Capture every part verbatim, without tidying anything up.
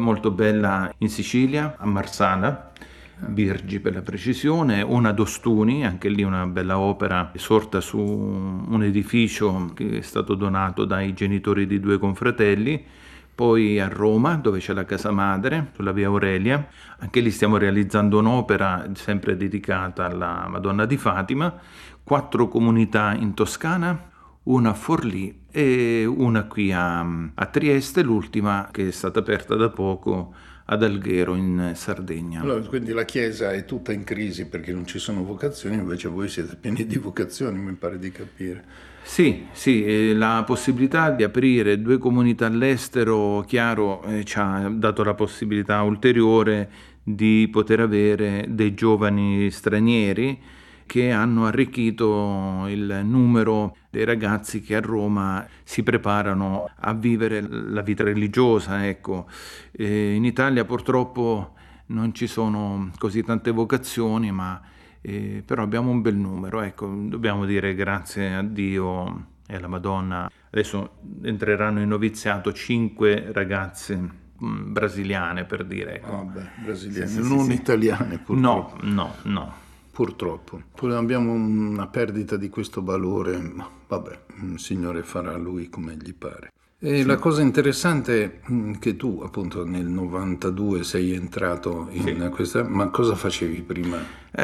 molto bella in Sicilia, a Marsala, Birgi per la precisione, una ad Ostuni, anche lì una bella opera sorta su un edificio che è stato donato dai genitori di due confratelli. Poi a Roma, dove c'è la casa madre, sulla via Aurelia, anche lì stiamo realizzando un'opera sempre dedicata alla Madonna di Fatima, quattro comunità in Toscana, una a Forlì e una qui a, a Trieste, l'ultima che è stata aperta da poco ad Alghero in Sardegna. Allora, quindi la Chiesa è tutta in crisi perché non ci sono vocazioni, invece voi siete pieni di vocazioni, mi pare di capire. Sì, sì, la possibilità di aprire due comunità all'estero, chiaro, eh, ci ha dato la possibilità ulteriore di poter avere dei giovani stranieri che hanno arricchito il numero dei ragazzi che a Roma si preparano a vivere la vita religiosa. Ecco. Eh, in Italia purtroppo non ci sono così tante vocazioni, ma Eh, però abbiamo un bel numero, ecco, dobbiamo dire grazie a Dio e alla Madonna. Adesso entreranno in noviziato cinque ragazze mh, brasiliane, per dire. Ecco. Oh, beh, brasiliane, sì, sì, non sì, italiane purtroppo. No, no, no. Purtroppo. Poi abbiamo una perdita di questo valore, ma vabbè, il Signore farà lui come gli pare. E sì. La cosa interessante è che tu appunto nel novantadue sei entrato in sì. questa, ma cosa facevi prima?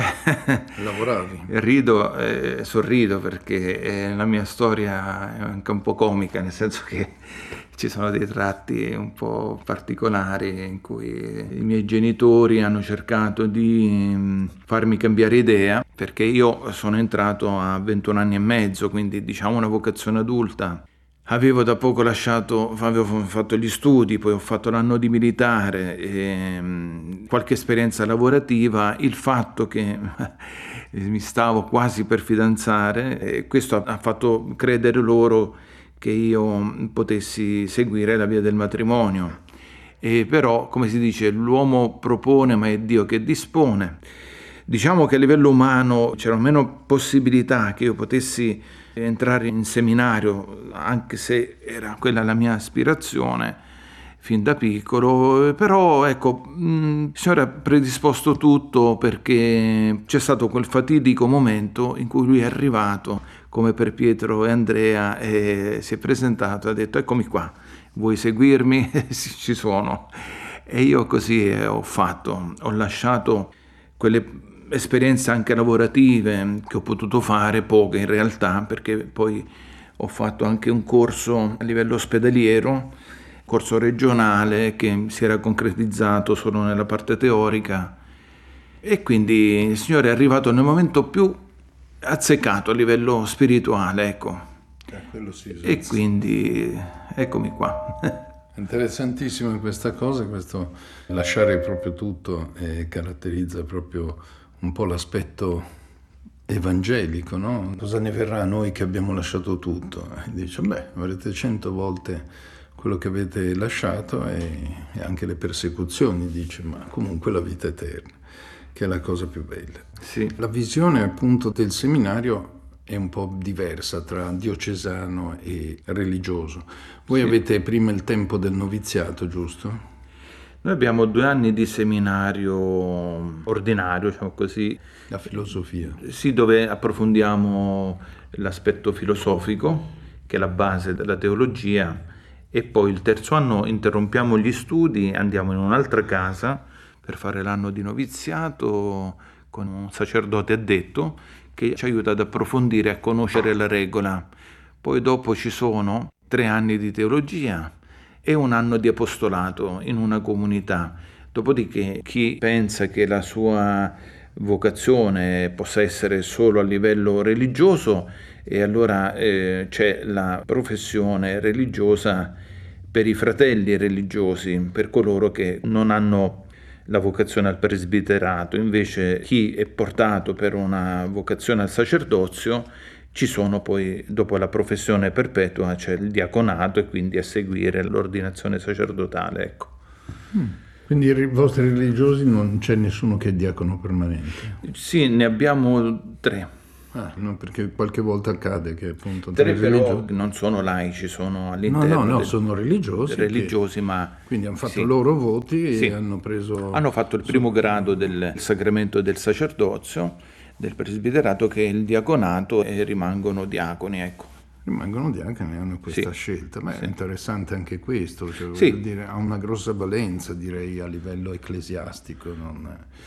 Lavoravi? Rido, eh, sorrido perché eh, la mia storia è anche un po' comica, nel senso che ci sono dei tratti un po' particolari in cui i miei genitori hanno cercato di mh, farmi cambiare idea, perché io sono entrato a ventuno anni e mezzo, quindi diciamo una vocazione adulta. Avevo da poco lasciato, avevo fatto gli studi, poi ho fatto l'anno di militare, e, mh, qualche esperienza lavorativa, il fatto che mi stavo quasi per fidanzare, e questo ha fatto credere loro che io potessi seguire la via del matrimonio. E però, come si dice, l'uomo propone ma è Dio che dispone. Diciamo che a livello umano c'era meno possibilità che io potessi entrare in seminario, anche se era quella la mia aspirazione fin da piccolo, però ecco, il Signore ha predisposto tutto perché c'è stato quel fatidico momento in cui lui è arrivato come per Pietro e Andrea e si è presentato e ha detto eccomi qua, vuoi seguirmi? Sì, ci sono. E io così ho fatto, ho lasciato quelle esperienze anche lavorative che ho potuto fare, poche in realtà, perché poi ho fatto anche un corso a livello ospedaliero, corso regionale che si era concretizzato solo nella parte teorica e quindi il Signore è arrivato nel momento più azzeccato a livello spirituale, ecco. Eh, quello sì, sì. E quindi eccomi qua. Interessantissima questa cosa, questo lasciare proprio tutto eh, caratterizza proprio un po' l'aspetto evangelico, no? Cosa ne verrà a noi che abbiamo lasciato tutto? E dice, beh, avrete cento volte quello che avete lasciato e, e anche le persecuzioni, dice, ma comunque la vita eterna, che è la cosa più bella. Sì. La visione appunto del seminario è un po' diversa tra diocesano e religioso. Voi sì. avete prima il tempo del noviziato, giusto? Noi abbiamo due anni di seminario ordinario, diciamo così. La filosofia. Sì, dove approfondiamo l'aspetto filosofico, che è la base della teologia, e poi il terzo anno interrompiamo gli studi, andiamo in un'altra casa per fare l'anno di noviziato con un sacerdote addetto che ci aiuta ad approfondire e a conoscere la regola. Poi dopo ci sono tre anni di teologia e un anno di apostolato in una comunità. Dopodiché chi pensa che la sua vocazione possa essere solo a livello religioso, e allora eh, c'è la professione religiosa per i fratelli religiosi, per coloro che non hanno la vocazione al presbiterato. Invece chi è portato per una vocazione al sacerdozio, ci sono poi, dopo la professione perpetua, c'è il diaconato e quindi a seguire l'ordinazione sacerdotale, ecco. Mm. Quindi i vostri religiosi non c'è nessuno che è diacono permanente? Sì, ne abbiamo tre. Ah, no, perché qualche volta accade che appunto Tre tre però religiosi... non sono laici, sono No, all'interno no, no, del- sono religiosi che religiosi, ma quindi hanno fatto i sì, loro voti sì. e hanno preso... Hanno fatto il primo grado del sacramento del sacerdozio, del presbiterato, che è il diaconato, e rimangono diaconi, ecco. Rimangono diaconi e hanno questa Sì, scelta. Beh, è sì. interessante anche questo, cioè, voglio Sì, dire, ha una grossa valenza, direi, a livello ecclesiastico. Non...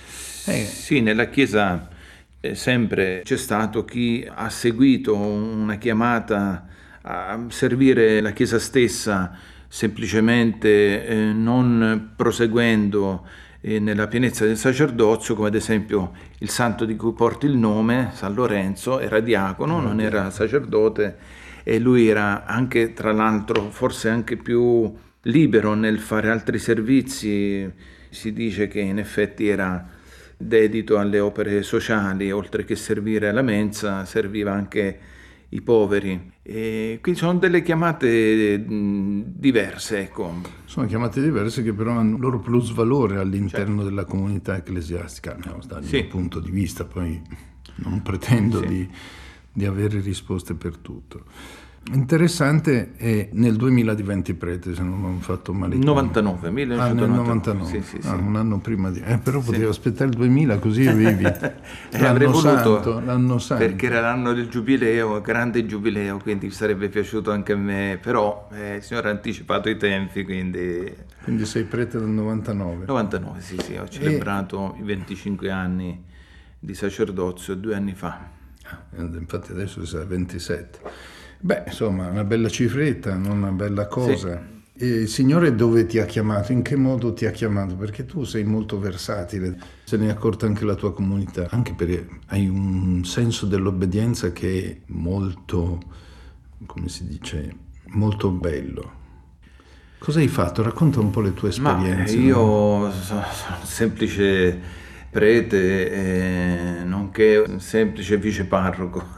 Eh, sì, nella Chiesa eh, sempre c'è stato chi ha seguito una chiamata a servire la Chiesa stessa semplicemente eh, non proseguendo eh, nella pienezza del sacerdozio, come ad esempio il santo di cui porti il nome, San Lorenzo, era diacono, era non era diacono. sacerdote, e lui era anche, tra l'altro, forse anche più libero nel fare altri servizi. Si dice che in effetti era dedito alle opere sociali, oltre che servire alla mensa, serviva anche i poveri. E quindi sono delle chiamate mh, diverse, ecco. Sono chiamate diverse che però hanno il loro plusvalore all'interno Certo. della comunità ecclesiastica, almeno dal mio Sì, punto di vista, poi non pretendo sì. di, di avere risposte per tutto. Interessante è nel duemila diventi prete, se non ho fatto male i conti. novantanove, Ah, nel millenovecentonovantanove, novantanove, sì, sì, ah, sì. un anno prima di... Eh, però Sì. potevo aspettare il duemila così avevi E avrei l'anno voluto, santo, l'anno perché santo. era l'anno del giubileo, grande giubileo, quindi sarebbe piaciuto anche a me, però eh, il Signore ha anticipato i tempi, quindi Quindi sei prete del novantanove. novantanove, sì, sì, ho E celebrato i venticinque anni di sacerdozio due anni fa. eh, infatti adesso sei a ventisette. Beh, insomma, una bella cifretta, non una bella Sì. cosa. E il Signore dove ti ha chiamato? In che modo ti ha chiamato? Perché tu sei molto versatile, se ne è accorta anche la tua comunità, anche perché hai un senso dell'obbedienza che è molto, come si dice, molto bello. Cosa hai fatto? Racconta un po' le tue Ma eh, esperienze, no? io sono sono un semplice prete, eh, nonché un semplice viceparroco.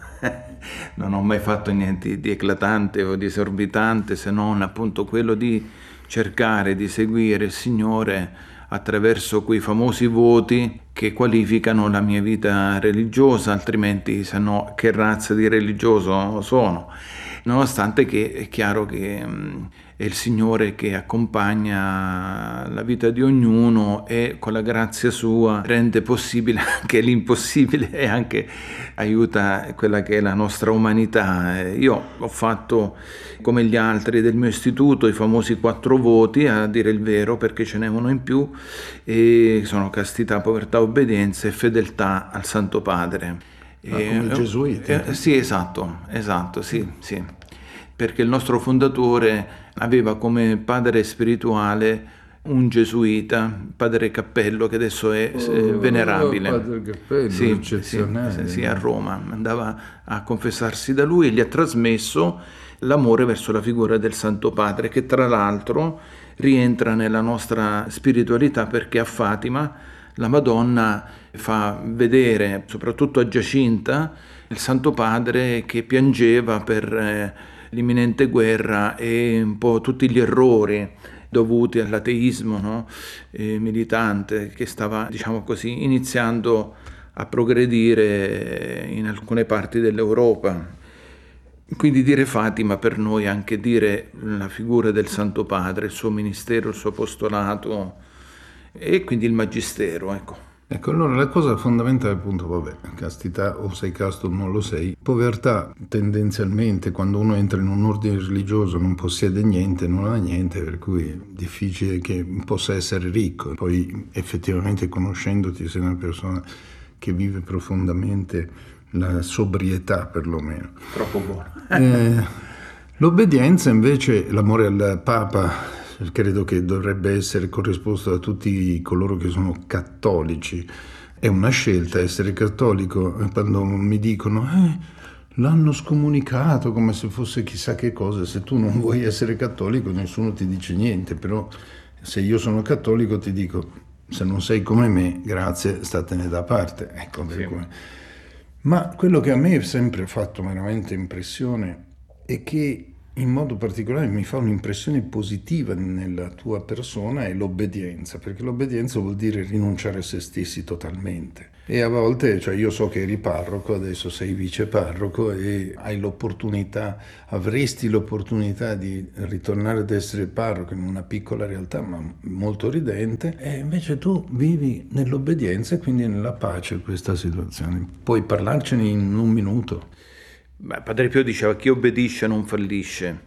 Non ho mai fatto niente di eclatante o di esorbitante, se non appunto quello di cercare di seguire il Signore attraverso quei famosi voti che qualificano la mia vita religiosa, altrimenti se no che razza di religioso sono. Nonostante che è chiaro che mh, è il Signore che accompagna la vita di ognuno e con la grazia sua rende possibile anche l'impossibile e anche aiuta quella che è la nostra umanità. Io ho fatto come gli altri del mio istituto i famosi quattro voti, a dire il vero, perché ce n'è uno in più, e sono castità, povertà, obbedienza e fedeltà al Santo Padre. Ah, come i E, gesuiti. eh, sì, esatto, esatto, sì, sì. Perché il nostro fondatore aveva come padre spirituale un gesuita, padre Cappello, che adesso è eh, Oh, venerabile. Padre Cappello, Sì, sì, eccezionale. sì, a Roma. Andava a confessarsi da lui e gli ha trasmesso l'amore verso la figura del Santo Padre, che tra l'altro rientra nella nostra spiritualità, perché a Fatima la Madonna fa vedere, soprattutto a Giacinta, il Santo Padre che piangeva per eh, l'imminente guerra e un po' tutti gli errori dovuti all'ateismo, no? eh, militante, che stava, diciamo così, iniziando a progredire in alcune parti dell'Europa. Quindi dire Fatima per noi è anche dire la figura del Santo Padre, il suo ministero, il suo apostolato e quindi il magistero, ecco. Ecco, allora la cosa fondamentale è appunto, vabbè, castità o sei casto o non lo sei. Povertà tendenzialmente quando uno entra in un ordine religioso non possiede niente, non ha niente, per cui è difficile che possa essere ricco. Poi effettivamente conoscendoti sei una persona che vive profondamente la sobrietà perlomeno. Troppo buono. Eh, l'obbedienza invece, l'amore al Papa, credo che dovrebbe essere corrisposto da tutti coloro che sono cattolici. È una scelta essere cattolico. Quando mi dicono eh, l'hanno scomunicato come se fosse chissà che cosa, se tu non vuoi essere cattolico nessuno ti dice niente, però se io sono cattolico ti dico se non sei come me, grazie, statene da parte. Ecco, per Sì. cui. Ma quello che a me ha sempre fatto veramente impressione è che in modo particolare mi fa un'impressione positiva nella tua persona è l'obbedienza, perché l'obbedienza vuol dire rinunciare a se stessi totalmente. E a volte, cioè io so che eri parroco, adesso sei viceparroco e hai l'opportunità, avresti l'opportunità di ritornare ad essere parroco in una piccola realtà ma molto ridente, e invece tu vivi nell'obbedienza e quindi nella pace questa situazione. Puoi parlarcene in un minuto? Beh, Padre Pio diceva: chi obbedisce non fallisce,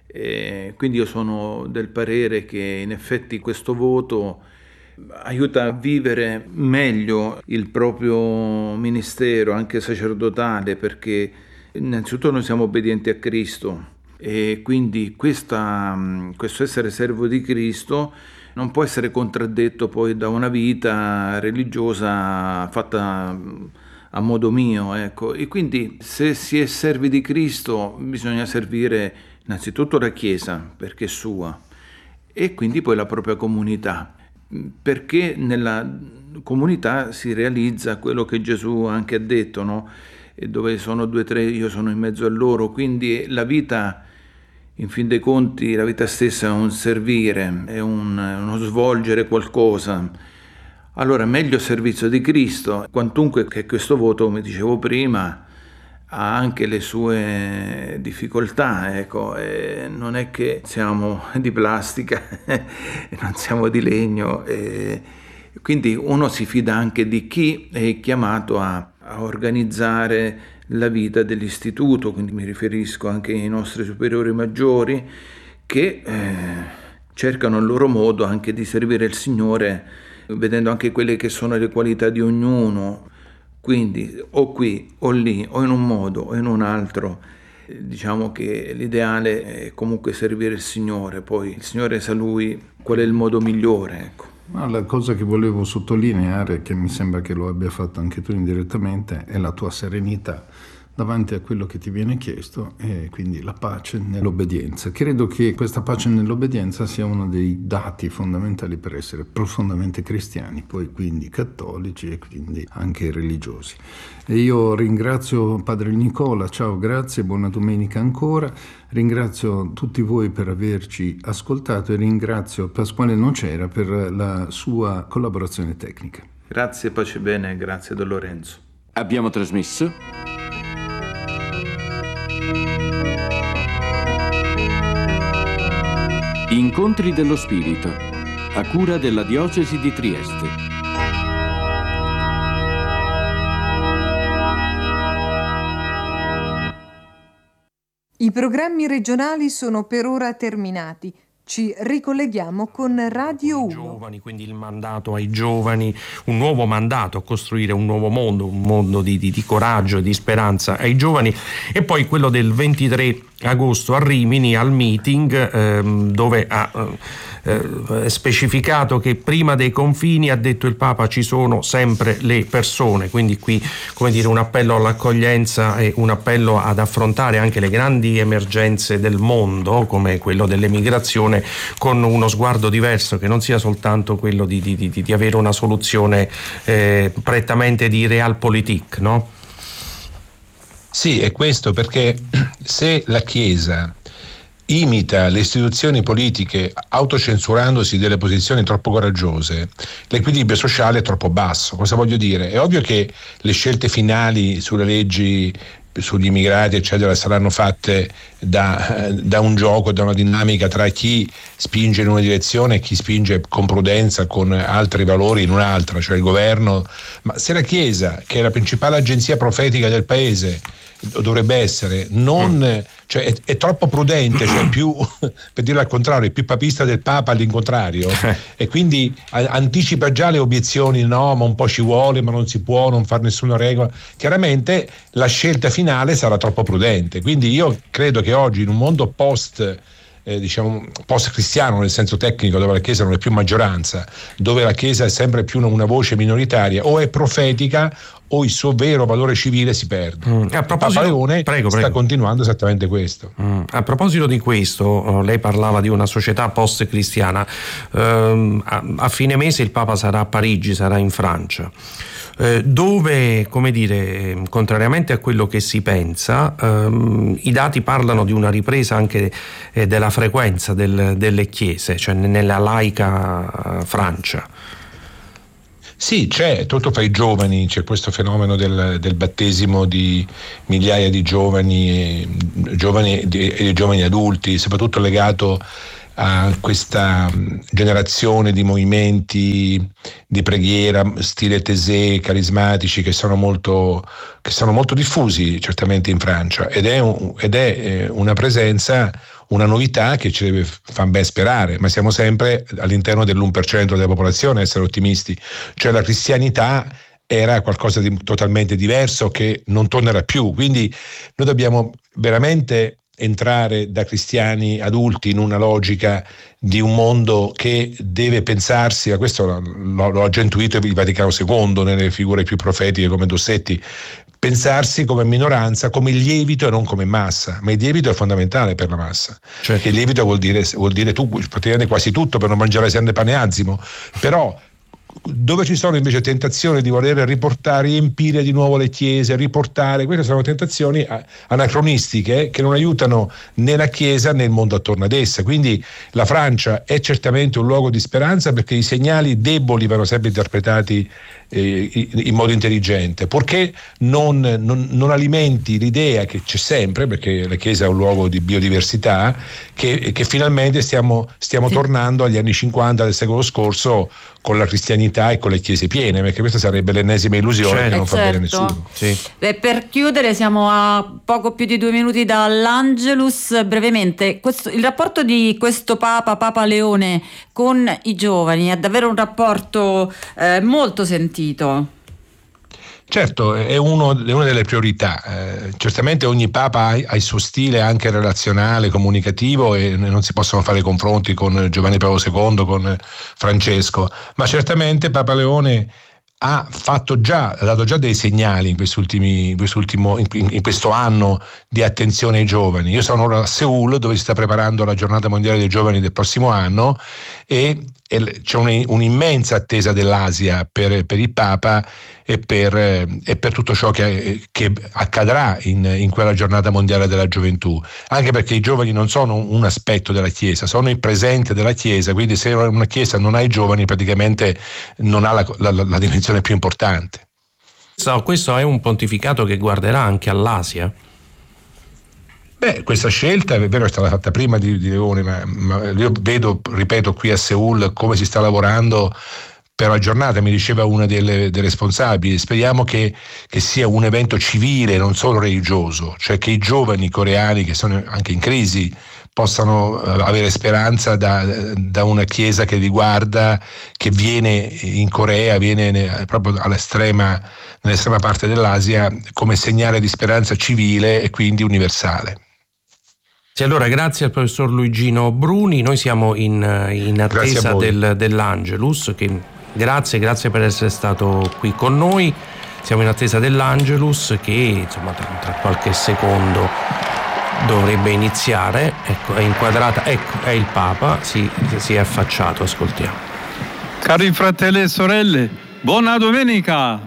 e quindi io sono del parere che in effetti questo voto aiuta a vivere meglio il proprio ministero, anche sacerdotale, perché innanzitutto noi siamo obbedienti a Cristo e quindi questa, questo essere servo di Cristo non può essere contraddetto poi da una vita religiosa fatta a modo mio, ecco. E quindi se si è servi di Cristo bisogna servire innanzitutto la Chiesa, perché è sua, e quindi poi la propria comunità, perché nella comunità si realizza quello che Gesù anche ha detto, no? E dove sono due o tre io sono in mezzo a loro, quindi la vita, in fin dei conti, la vita stessa è un servire, è un, uno svolgere qualcosa. Allora meglio servizio di Cristo, quantunque che questo voto, come dicevo prima, ha anche le sue difficoltà, ecco, e non è che siamo di plastica, non siamo di legno, e quindi uno si fida anche di chi è chiamato a, a organizzare la vita dell'istituto, quindi mi riferisco anche ai nostri superiori maggiori che eh, cercano il loro modo anche di servire il Signore, vedendo anche quelle che sono le qualità di ognuno, quindi o qui o lì o in un modo o in un altro. Diciamo che l'ideale è comunque servire il Signore, poi il Signore sa Lui qual è il modo migliore, ecco. Ma la cosa che volevo sottolineare, che mi sembra che lo abbia fatto anche tu indirettamente, è la tua serenità davanti a quello che ti viene chiesto, e quindi la pace nell'obbedienza. Credo che questa pace nell'obbedienza sia uno dei dati fondamentali per essere profondamente cristiani, poi quindi cattolici e quindi anche religiosi. E io ringrazio Padre Nicola, ciao, grazie, buona domenica ancora, ringrazio tutti voi per averci ascoltato e ringrazio Pasquale Nocera per la sua collaborazione tecnica. Grazie, pace bene, grazie Don Lorenzo. Abbiamo trasmesso Incontri dello Spirito, a cura della Diocesi di Trieste. I programmi regionali sono per ora terminati. Ci ricolleghiamo con Radio uno. Giovani, quindi il mandato ai giovani, un nuovo mandato a costruire un nuovo mondo, un mondo di, di, di coraggio e di speranza ai giovani, e poi quello del ventitré agosto a Rimini al meeting ehm, dove ha eh, specificato che prima dei confini, ha detto il Papa, ci sono sempre le persone, quindi qui, come dire, un appello all'accoglienza e un appello ad affrontare anche le grandi emergenze del mondo come quello dell'emigrazione con uno sguardo diverso, che non sia soltanto quello di, di, di, di avere una soluzione eh, prettamente di realpolitik, no? Sì, è questo, perché se la Chiesa imita le istituzioni politiche autocensurandosi delle posizioni troppo coraggiose, l'equilibrio sociale è troppo basso. Cosa voglio dire? È ovvio che le scelte finali sulle leggi sugli immigrati eccetera saranno fatte da, da un gioco, da una dinamica tra chi spinge in una direzione e chi spinge con prudenza, con altri valori in un'altra, cioè il governo. Ma se la Chiesa, che è la principale agenzia profetica del paese, dovrebbe essere non, cioè è, è troppo prudente, cioè più, per dirlo al contrario, è più papista del Papa all'incontrario, e quindi a, anticipa già le obiezioni, no, ma un po' ci vuole, ma non si può non fare nessuna regola. Chiaramente la scelta finale sarà troppo prudente, quindi io credo che oggi in un mondo post Eh, diciamo post cristiano nel senso tecnico, dove la Chiesa non è più maggioranza, dove la Chiesa è sempre più una, una voce minoritaria, o è profetica o il suo vero valore civile si perde. Mm. A proposito, Papa Leone prego, sta prego. continuando esattamente questo. Mm. A proposito di questo, lei parlava di una società post cristiana. Uh, a, a fine mese il Papa sarà a Parigi, sarà in Francia. eh, dove, come dire, contrariamente a quello che si pensa, ehm, i dati parlano di una ripresa anche eh, della frequenza del, delle chiese, cioè nella laica Francia. Sì, c'è, tutto fra i giovani, c'è questo fenomeno del, del battesimo di migliaia di giovani, giovani e giovani adulti, soprattutto legato a questa generazione di movimenti di preghiera stile Taizé, carismatici, che sono molto, che sono molto diffusi certamente in Francia, ed è, un, ed è una presenza, una novità che ci deve far ben sperare, ma siamo sempre all'interno dell'uno per cento della popolazione a essere ottimisti, cioè la cristianità era qualcosa di totalmente diverso che non tornerà più, quindi noi dobbiamo veramente entrare da cristiani adulti in una logica di un mondo che deve pensarsi, a questo lo, lo ha già intuito il Vaticano secondo nelle figure più profetiche come Dossetti, pensarsi come minoranza, come lievito e non come massa, ma il lievito è fondamentale per la massa, certo. Perché il lievito vuol dire, vuol dire tu, praticamente quasi tutto per non mangiare sempre pane azimo, però dove ci sono invece tentazioni di voler riportare, riempire di nuovo le chiese, riportare, queste sono tentazioni anacronistiche che non aiutano né la Chiesa né il mondo attorno ad essa. Quindi la Francia è certamente un luogo di speranza, perché i segnali deboli vanno sempre interpretati eh, in modo intelligente, purché non, non, non alimenti l'idea che c'è sempre, perché la Chiesa è un luogo di biodiversità, che, che finalmente stiamo, stiamo sì. tornando agli anni cinquanta del secolo scorso con la cristianità e con le chiese piene, perché questa sarebbe l'ennesima illusione certo. che non fa certo. bene a nessuno. Sì. Beh, per chiudere, siamo a poco più di due minuti dall'Angelus. Brevemente, questo, il rapporto di questo Papa, Papa Leone, con i giovani è davvero un rapporto eh, molto sentito. Certo, è, uno, è una delle priorità. Eh, certamente ogni Papa ha, ha il suo stile anche relazionale, comunicativo, e non si possono fare confronti con Giovanni Paolo secondo, con Francesco, ma certamente Papa Leone ha fatto già, ha dato già dei segnali in, quest'ultimi, in, quest'ultimo, in, in questo anno di attenzione ai giovani. Io sono ora a Seul, dove si sta preparando la giornata mondiale dei giovani del prossimo anno, e, e c'è un, un'immensa attesa dell'Asia per, per il Papa e per, e per tutto ciò che, che accadrà in, in quella giornata mondiale della gioventù, anche perché i giovani non sono un aspetto della Chiesa, sono il presente della Chiesa, quindi se una Chiesa non ha i giovani praticamente non ha la, la, la dimensione più importante. So, questo è un pontificato che guarderà anche all'Asia? Beh, questa scelta è vero, è stata fatta prima di, di Leone, ma, ma io vedo, ripeto, qui a Seul come si sta lavorando per la giornata. Mi diceva una delle, delle responsabili, speriamo che, che sia un evento civile, non solo religioso, cioè che i giovani coreani, che sono anche in crisi, possano avere speranza da, da una chiesa che li guarda, che viene in Corea, viene proprio all'estrema, nell'estrema parte dell'Asia, come segnale di speranza civile e quindi universale. Sì, allora grazie al professor Luigino Bruni, noi siamo in, in attesa del, dell'Angelus, che, grazie, grazie per essere stato qui con noi, siamo in attesa dell'Angelus che insomma tra, tra qualche secondo dovrebbe iniziare. Ecco, è inquadrata, ecco, è il Papa, si, si è affacciato, ascoltiamo. Cari fratelli e sorelle, buona domenica!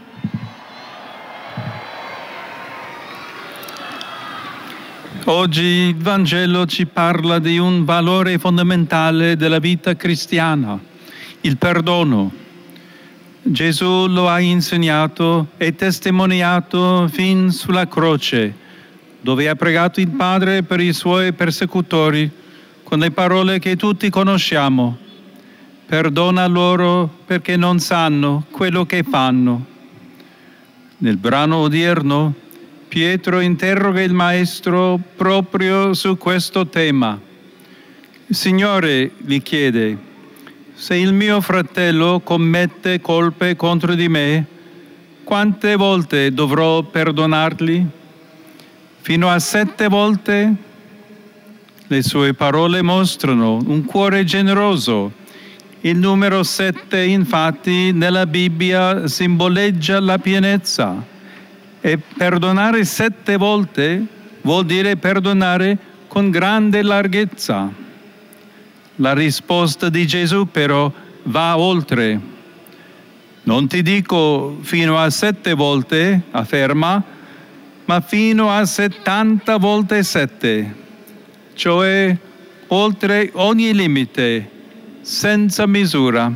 Oggi il Vangelo ci parla di un valore fondamentale della vita cristiana, il perdono. Gesù lo ha insegnato e testimoniato fin sulla croce, dove ha pregato il Padre per i suoi persecutori con le parole che tutti conosciamo. Perdona loro perché non sanno quello che fanno. Nel brano odierno Pietro interroga il Maestro proprio su questo tema. Signore, gli chiede, se il mio fratello commette colpe contro di me, quante volte dovrò perdonargli? Fino a sette volte? Le sue parole mostrano un cuore generoso. Il numero sette, infatti, nella Bibbia simboleggia la pienezza. E perdonare sette volte vuol dire perdonare con grande larghezza. La risposta di Gesù però va oltre. Non ti dico fino a sette volte, afferma, ma fino a settanta volte sette, cioè oltre ogni limite, senza misura.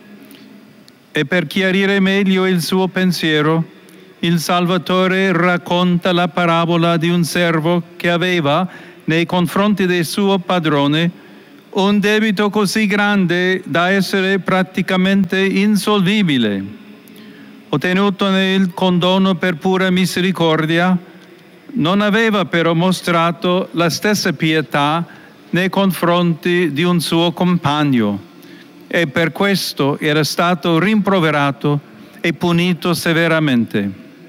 E per chiarire meglio il suo pensiero, il Salvatore racconta la parabola di un servo che aveva, nei confronti del suo padrone, un debito così grande da essere praticamente insolvibile. Ottenutone il condono per pura misericordia, non aveva però mostrato la stessa pietà nei confronti di un suo compagno e per questo era stato rimproverato e punito severamente.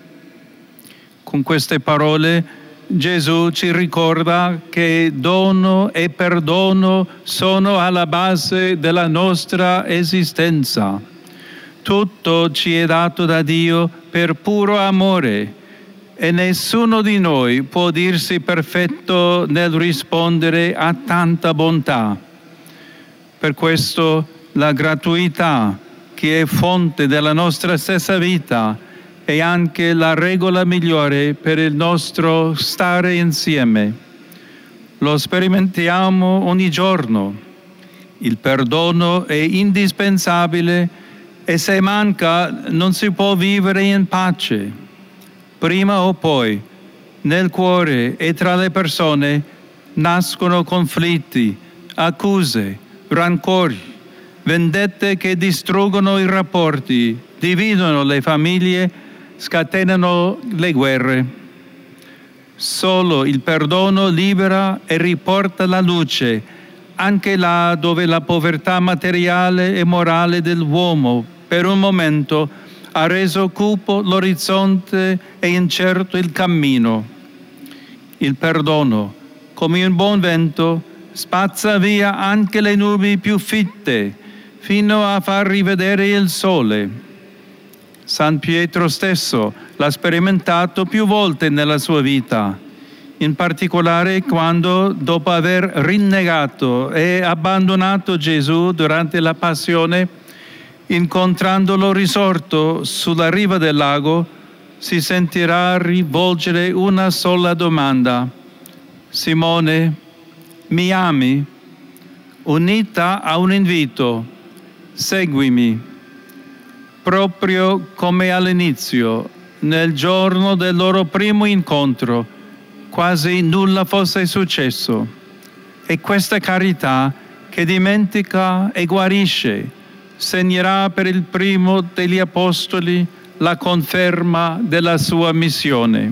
Con queste parole Gesù ci ricorda che dono e perdono sono alla base della nostra esistenza. Tutto ci è dato da Dio per puro amore e nessuno di noi può dirsi perfetto nel rispondere a tanta bontà. Per questo la gratuità, che è fonte della nostra stessa vita, è anche la regola migliore per il nostro stare insieme. Lo sperimentiamo ogni giorno. Il perdono è indispensabile e se manca non si può vivere in pace. Prima o poi, nel cuore e tra le persone, nascono conflitti, accuse, rancori, vendette che distruggono i rapporti, dividono le famiglie, scatenano le guerre. Solo il perdono libera e riporta la luce, anche là dove la povertà materiale e morale dell'uomo per un momento ha reso cupo l'orizzonte e incerto il cammino. Il perdono, come un buon vento, spazza via anche le nubi più fitte, fino a far rivedere il sole. San Pietro stesso l'ha sperimentato più volte nella sua vita, in particolare quando, dopo aver rinnegato e abbandonato Gesù durante la Passione, incontrandolo risorto sulla riva del lago, si sentirà rivolgere una sola domanda: Simone, mi ami? Unita a un invito: seguimi. Proprio come all'inizio, nel giorno del loro primo incontro, quasi nulla fosse successo. E questa carità che dimentica e guarisce segnerà per il primo degli Apostoli la conferma della sua missione.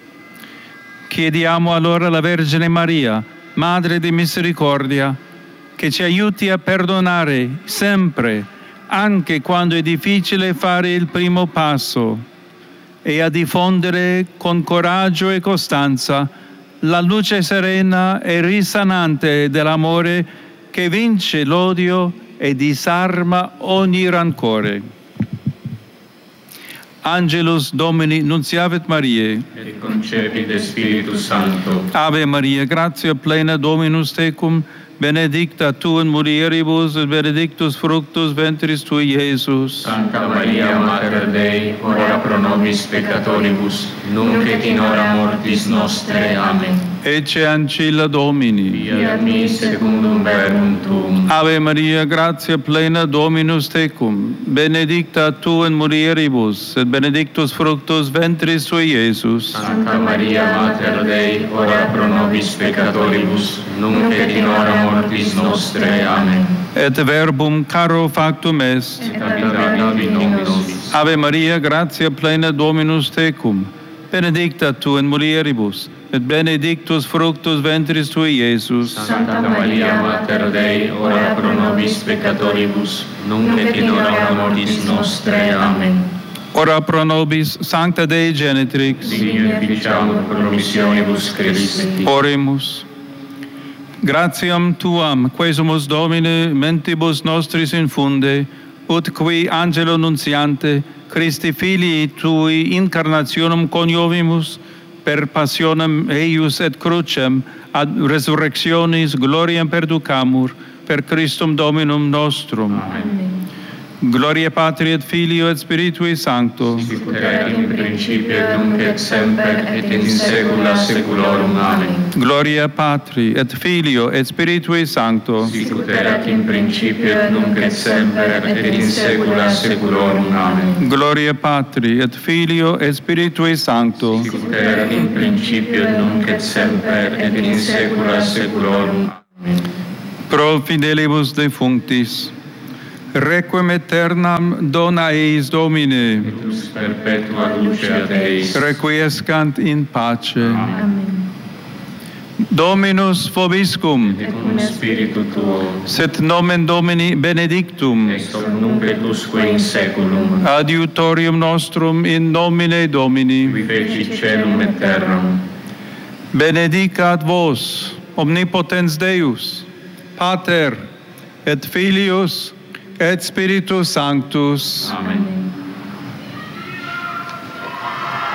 Chiediamo allora alla Vergine Maria, Madre di Misericordia, che ci aiuti a perdonare sempre, anche quando è difficile fare il primo passo, e a diffondere con coraggio e costanza la luce serena e risanante dell'amore che vince l'odio e disarma ogni rancore. Angelus Domini nunciavit Mariae, et concepit de Spiritus Sancto. Ave Maria, gratia plena Dominus tecum, benedicta tu in mulieribus, et benedictus fructus ventris tui, Iesus. Santa Maria, Mater Dei, ora pro nobis peccatoribus, nunc et in hora mortis nostre. Amen. Ecce ancilla Domini. Fiat mi secundum verbum tuum. Ave Maria, gratia plena Dominus tecum, benedicta tu in mulieribus, et benedictus fructus ventris tui, Iesus. Santa Maria, Mater Dei, ora pro nobis peccatoribus, nunc et in hora mortis nostre. Amen. Et verbum caro factum est. Et habitat in nobis. Ave Maria, gratia plena Dominus tecum, benedicta tu in mulieribus, et benedictus fructus ventris tui, Iesus. Santa Maria, Mater Dei, ora pro nobis peccatoribus, nunc et in hora mortis nostre. Amen. Ora pro nobis, Sancta Dei Genitrix. Digne ficiamur promissionibus Christi. Oremus. Gratiam tuam, quesumus Domine, mentibus nostris infunde, ut qui angelo nunciante, Christi filii tui incarnationem coniovimus, per passionem eius et crucem, ad resurrectionis gloriam perducamur, per Christum Dominum nostrum. Amen. Gloria Patri et Filio et Spiritui Sancto. Sicut erat in principio et nunc et semper et in saecula saeculorum. Amen. Gloria Patri et Filio et Spiritui Sancto. Sicut erat in principio et nunc et semper et in saecula saeculorum. Amen. Gloria Patri et Filio et Spiritui Sancto. Sicut erat in principio et nunc et semper et in saecula saeculorum. Amen. Pro fidelibus defunctis, requiem aeternam dona eis Domine, Et us perpetua luceat eis. requiescant in pace. Amen. Dominus vobiscum, Et cum spiritu tuo, sit nomen Domini benedictum, ex hoc nunc et usque in saeculum, adiutorium nostrum in nomine Domini. qui fecit caelum et terram. Benedicat vos, omnipotens Deus, Pater et Filius et Spiritus Sanctus. Amen.